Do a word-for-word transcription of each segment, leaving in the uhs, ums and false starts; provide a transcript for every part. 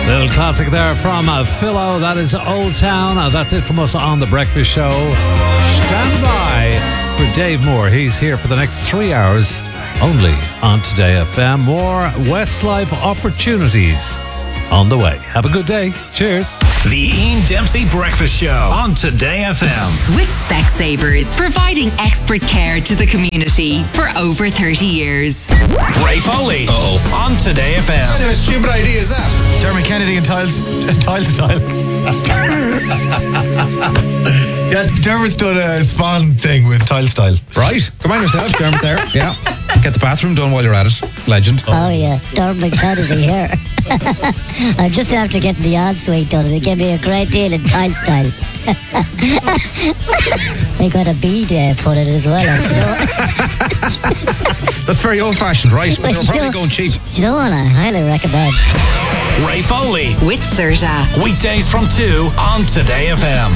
Little classic there from uh, Philo. That is Old Town. Uh, that's it from us on The Breakfast Show. Stand by for Dave Moore. He's here for the next three hours only on Today F M. More Westlife opportunities on the way. Have a good day. Cheers. The Ian Dempsey Breakfast Show on Today F M. With Specsavers, providing expert care to the community for over thirty years. Ray Foley Uh-oh. on Today F M. What kind of a stupid idea is that? Dermot Kennedy and tiles, tile to tile. Yeah, Dermot's done a Spawn thing with Tile Style. Right. Come on yourself, Dermot there. Yeah. Get the bathroom done while you're at it. Legend. Oh, yeah. Dermot Kennedy here. I just have to get the ensuite done. They give me a great deal in Tile Style. They got a B-day put in as well. That's very old-fashioned, right? But they're probably going cheap. Do you know what? I highly recommend. Ray Foley with Serta. Weekdays from two on Today F M.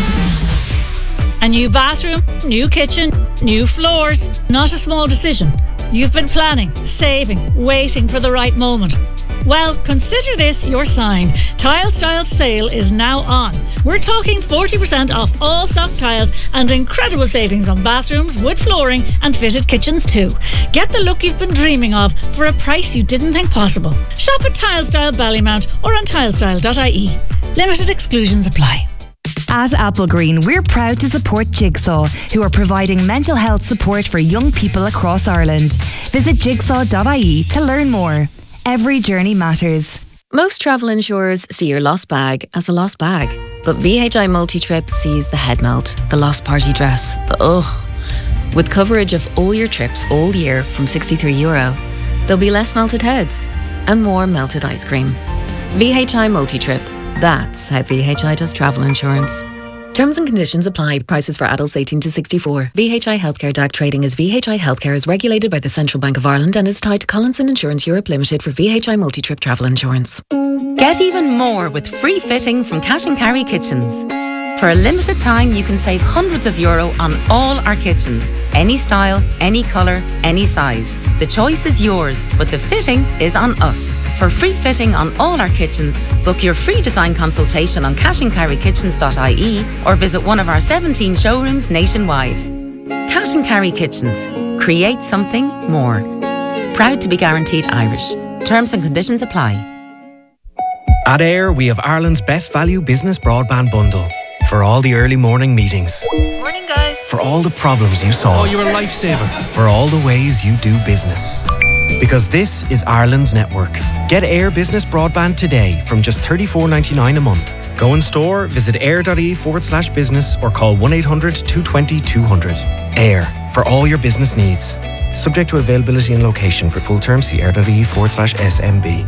A new bathroom, new kitchen, new floors. Not a small decision. You've been planning, saving, waiting for the right moment. Well, consider this your sign. Tile Style's sale is now on. We're talking forty percent off all stock tiles and incredible savings on bathrooms, wood flooring and fitted kitchens too. Get the look you've been dreaming of for a price you didn't think possible. Shop at Tile Style Ballymount or on tilestyle dot I E. Limited exclusions apply. At Applegreen, we're proud to support Jigsaw, who are providing mental health support for young people across Ireland. Visit jigsaw dot I E to learn more. Every journey matters. Most travel insurers see your lost bag as a lost bag, but V H I Multi-Trip sees the head melt, the lost party dress, the ugh. With coverage of all your trips all year from sixty-three euro, there'll be less melted heads and more melted ice cream. V H I Multi-Trip. That's how V H I does travel insurance. Terms and conditions apply. Prices for adults eighteen to sixty-four. V H I Healthcare D A C trading as V H I Healthcare is regulated by the Central Bank of Ireland and is tied to Collinson Insurance Europe Limited for V H I Multi-Trip travel insurance. Get even more with free fitting from Cash and Carry Kitchens. For a limited time, you can save hundreds of euro on all our kitchens. Any style, any colour, any size. The choice is yours, but the fitting is on us. For free fitting on all our kitchens, book your free design consultation on cash and carry kitchens dot I E or visit one of our seventeen showrooms nationwide. Cash and Carry Kitchens. Create something more. Proud to be guaranteed Irish. Terms and conditions apply. At Air, we have Ireland's best value business broadband bundle. For all the early morning meetings. Morning, guys. For all the problems you solve. Oh, you're a lifesaver. For all the ways you do business. Because this is Ireland's network. Get Air Business Broadband today from just thirty-four ninety-nine a month. Go in store, visit air.ie forward slash business or call one eight hundred two two zero two hundred. Air, for all your business needs. Subject to availability and location. For full terms, see air.ie forward slash SMB.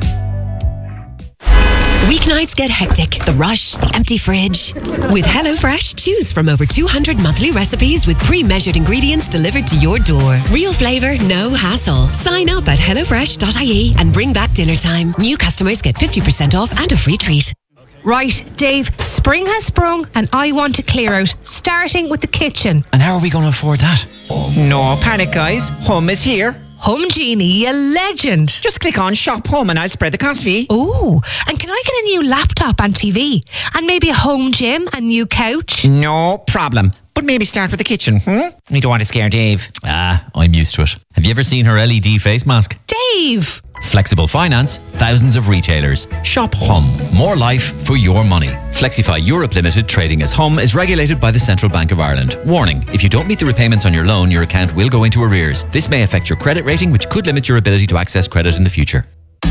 Weeknights get hectic. The rush, the empty fridge. With HelloFresh, choose from over two hundred monthly recipes with pre-measured ingredients delivered to your door. Real flavour, no hassle. Sign up at hello fresh dot I E and bring back dinner time. New customers get fifty percent off and a free treat. Right, Dave, spring has sprung and I want to clear out, starting with the kitchen. And how are we going to afford that? Oh. No panic, guys. Hum is here. Hum Genie, you legend. Just click on Shop Home and I'll spread the cost fee. Ooh, and can I get a new laptop and T V? And maybe a home gym and new couch? No problem. But maybe start with the kitchen, hmm? You don't want to scare Dave. Ah, I'm used to it. Have you ever seen her L E D face mask? Dave! Flexible finance, thousands of retailers. Shop Hum. More life for your money. Flexify Europe Limited, trading as Hum, is regulated by the Central Bank of Ireland. Warning, if you don't meet the repayments on your loan, your account will go into arrears. This may affect your credit rating, which could limit your ability to access credit in the future.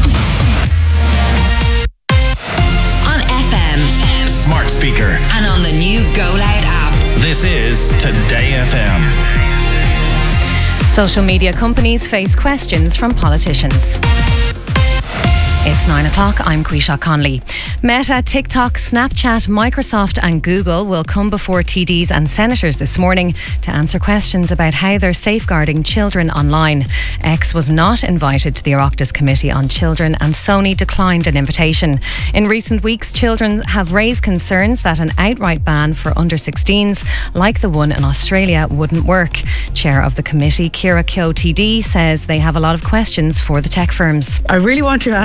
On F M. Smart speaker. And on the new Go Loud app. This is Today F M. Social media companies face questions from politicians. It's nine o'clock. I'm Quisha Conley. Meta, TikTok, Snapchat, Microsoft and Google will come before T Ds and senators this morning to answer questions about how they're safeguarding children online. X was not invited to the Oireachtas Committee on Children and Sony declined an invitation. In recent weeks, children have raised concerns that an outright ban for under sixteens, like the one in Australia, wouldn't work. Chair of the committee, Ciara Keogh T D, says they have a lot of questions for the tech firms. I really want to ask Google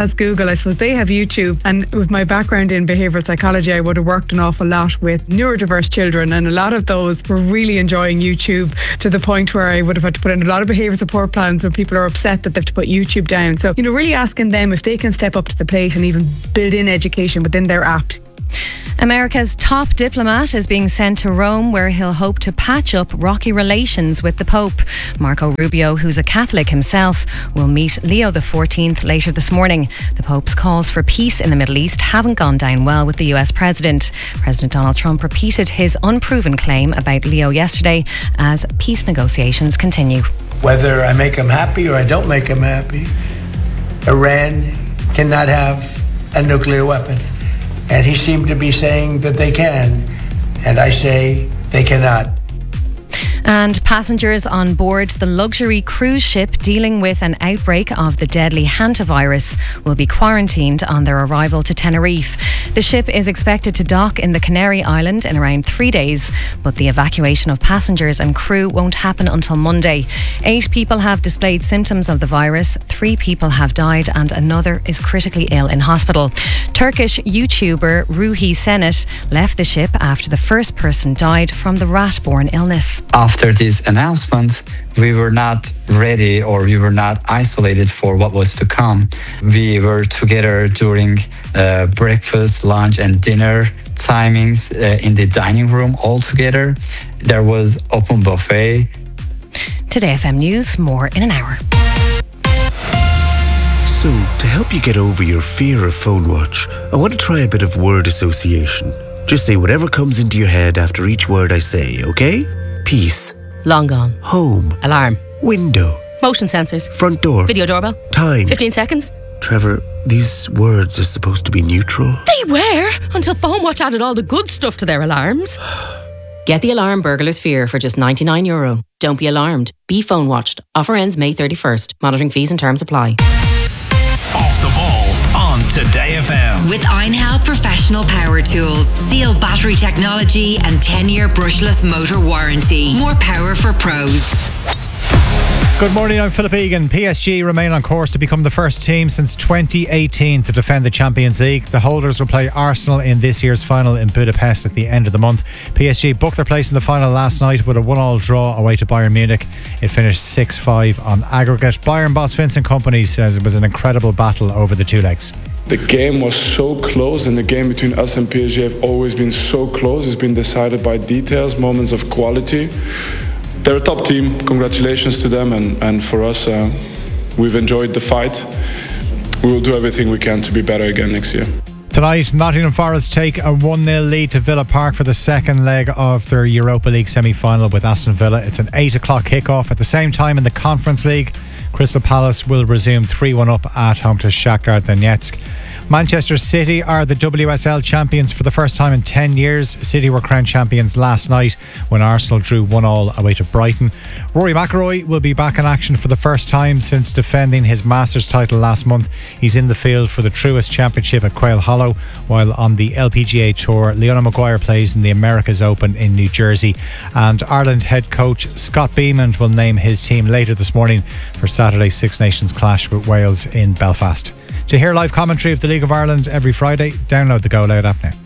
I suppose they have YouTube, and with my background in behavioural psychology, I would have worked an awful lot with neurodiverse children, and a lot of those were really enjoying YouTube to the point where I would have had to put in a lot of behaviour support plans when people are upset that they have to put YouTube down. So, you know, really asking them if they can step up to the plate and even build in education within their app. America's top diplomat is being sent to Rome, where he'll hope to patch up rocky relations with the Pope. Marco Rubio, who's a Catholic himself, will meet Leo the fourteenth later this morning. The Pope's calls for peace in the Middle East haven't gone down well with the U S President. President Donald Trump repeated his unproven claim about Leo yesterday as peace negotiations continue. Whether I make him happy or I don't make him happy, Iran cannot have a nuclear weapon. And he seemed to be saying that they can, and I say they cannot. And passengers on board the luxury cruise ship dealing with an outbreak of the deadly hantavirus will be quarantined on their arrival to Tenerife. The ship is expected to dock in the Canary Island in around three days, but the evacuation of passengers and crew won't happen until Monday. Eight people have displayed symptoms of the virus, three people have died, and another is critically ill in hospital. Turkish YouTuber Ruhi Senet left the ship after the first person died from the rat-borne illness. After this announcement, we were not ready, or we were not isolated for what was to come. We were together during uh, breakfast, lunch and dinner timings uh, in the dining room all together. There was open buffet. Today F M News, more in an hour. So, to help you get over your fear of phone watch, I want to try a bit of word association. Just say whatever comes into your head after each word I say, okay? Peace. Long gone. Home. Alarm. Window. Motion sensors. Front door. Video doorbell. Time. fifteen seconds. Trevor, these words are supposed to be neutral. They were, until Phone Watch added all the good stuff to their alarms. Get the alarm burglar's fear for just ninety-nine euro. Don't be alarmed. Be phone watched. Offer ends May thirty-first. Monitoring fees and terms apply. Off the ball on Today F M. With Einhell Professional Power Tools. Seal battery technology and ten-year brushless motor warranty. More power for pros. Good morning, I'm Philip Egan. P S G remain on course to become the first team since twenty eighteen to defend the Champions League. The holders will play Arsenal in this year's final in Budapest at the end of the month. P S G booked their place in the final last night with a one-all draw away to Bayern Munich. It finished six five on aggregate. Bayern boss Vincent Kompany says it was an incredible battle over the two legs. The game was so close, and the game between us and P S G have always been so close. It's been decided by details, moments of quality. They're a top team. Congratulations to them, and, and for us, uh, we've enjoyed the fight. We will do everything we can to be better again next year. Tonight, Nottingham Forest take a one nil lead to Villa Park for the second leg of their Europa League semi-final with Aston Villa. It's an eight o'clock kickoff. At the same time in the Conference League, Crystal Palace will resume three one up at home to Shakhtar Donetsk. Manchester City are the W S L champions for the first time in ten years. City were crowned champions last night when Arsenal drew one all away to Brighton. Rory McIlroy will be back in action for the first time since defending his Masters title last month. He's in the field for the Truist Championship at Quail Hollow, while on the L P G A Tour, Leona Maguire plays in the Americas Open in New Jersey. And Ireland head coach Scott Beamon will name his team later this morning for Saturday's Six Nations clash with Wales in Belfast. To hear live commentary of the League of Ireland every Friday, download the Go Loud app now.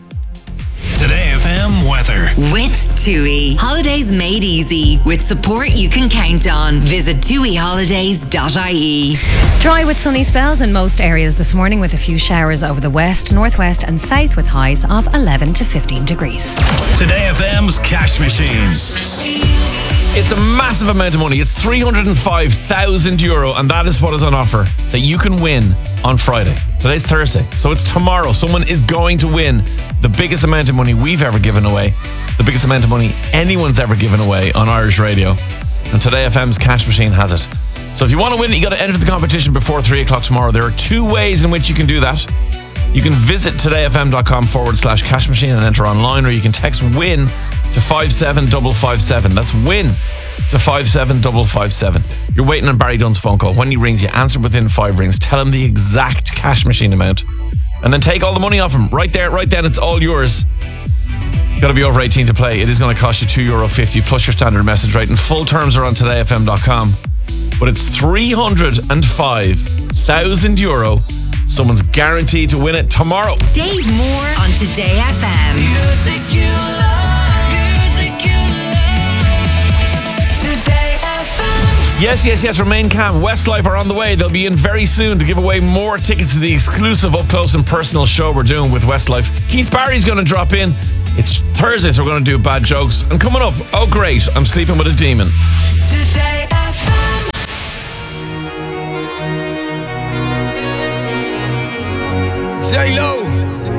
Today F M weather. With TUI. Holidays made easy. With support you can count on. Visit tui holidays dot I E. Dry with sunny spells in most areas this morning, with a few showers over the west, northwest and south, with highs of eleven to fifteen degrees. Today F M's Cash Machine. It's a massive amount of money. It's three hundred five thousand euro, and that is what is on offer that you can win on Friday. Today's Thursday, so it's tomorrow. Someone is going to win the biggest amount of money we've ever given away, the biggest amount of money anyone's ever given away on Irish radio. And Today F M's Cash Machine has it. So if you want to win it, you got to enter the competition before three o'clock tomorrow. There are two ways in which you can do that. You can visit todayfm.com forward slash cash machine and enter online, or you can text WIN to five seven five five seven. That's WIN to five seven five five seven. You're waiting on Barry Dunn's phone call. When he rings, you answer within five rings. Tell him the exact cash machine amount, and then take all the money off him. Right there, right then, it's all yours. You've got to be over eighteen to play. It is going to cost you two euro fifty plus your standard message rate, and full terms are on today f m dot com. But it's three hundred five thousand euro Someone's guaranteed to win it tomorrow. Dave Moore on Today F M. Music you love, music you love. Today F M. Yes, yes, yes, remain calm. Westlife are on the way. They'll be in very soon to give away more tickets to the exclusive up close and personal show we're doing with Westlife. Keith Barry's going to drop in. It's Thursday, so we're going to do bad jokes. And coming up, oh great, I'm sleeping with a demon. Today F M. J-Lo.